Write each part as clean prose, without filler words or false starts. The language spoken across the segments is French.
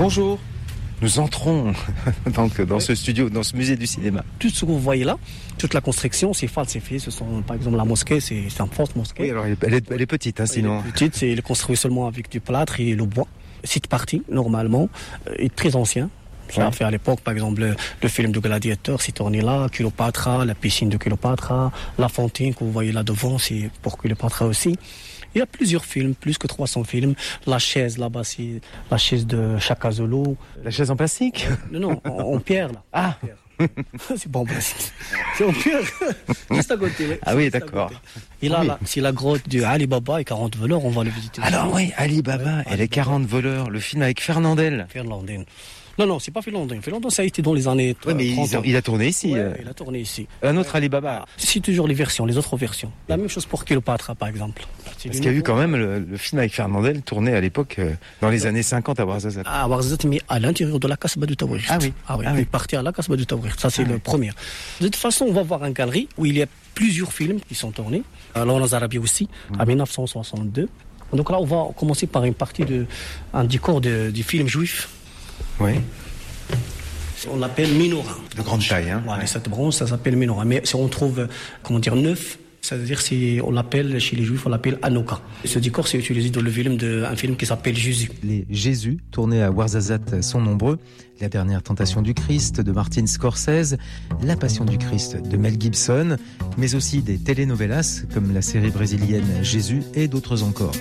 Bonjour. Nous entrons donc dans ce studio, dans ce musée du cinéma. Tout ce que vous voyez là, toute la construction, c'est falsifié. Ce sont, par exemple, la mosquée, c'est une fausse mosquée. Oui, alors elle est petite, hein, sinon. Elle est petite, elle est construite seulement avec du plâtre et le bois. Cette partie, normalement, est très ancien. Ça a fait à l'époque, par exemple, le film de Gladiateur, c'est tourné là, Cléopâtre, la piscine de Cléopâtre, la fontaine que vous voyez là devant, c'est pour Cléopâtre aussi. Il y a plusieurs films, plus que 300 films. La chaise là-bas, c'est la chaise de Chaka Zulu. La chaise en plastique ? Non, en pierre là. Ah. C'est pas en plastique. C'est en pierre. Juste à côté. Oui. Ah oui, d'accord. Et là, c'est la grotte de Ali Baba et 40 voleurs, on va le visiter. Alors oui, Ali Baba et les 40 voleurs, le film avec Fernandel. Non, c'est pas Fernandel. Fernandel, ça a été dans les années 30. Oui, mais il a tourné ici. Il a tourné ici. Un autre Ali Baba. C'est toujours les autres versions. La même chose pour Cléopâtre, par exemple. Parce qu'il y a eu quand même le film avec Fernandel tourné à l'époque, dans les années 50 à Ouarzazate. À Ouarzazate, mais à l'intérieur de la Casbah du Tawrir. Ah oui. Il est parti à la Casbah du Tawrir. Ça, c'est le premier. De toute façon, on va voir une galerie où il y a plusieurs films qui sont tournés. Alors, en Arabie aussi, en 1962. Donc là, on va commencer par une partie un décor du film juif. Oui. On l'appelle menorah. De grande taille, hein. Voilà, cette bronze, ça s'appelle menorah. Mais si on trouve, neuf, c'est-à-dire on l'appelle, chez les juifs, on l'appelle Hanouka. Ce décor, c'est utilisé dans le film un film qui s'appelle Jésus. Les Jésus, tournés à Ouarzazate, sont nombreux. La dernière tentation du Christ de Martin Scorsese, La Passion du Christ de Mel Gibson, mais aussi des telenovelas comme la série brésilienne Jésus et d'autres encore.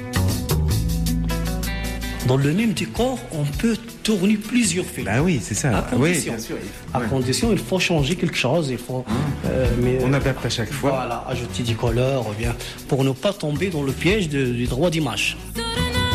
Dans le même décor, on peut tourner plusieurs films. Ah oui, c'est ça. Bien sûr. À condition, il faut changer quelque chose. On adapte à chaque fois. Voilà, ajouter des couleurs, pour ne pas tomber dans le piège du droit d'image.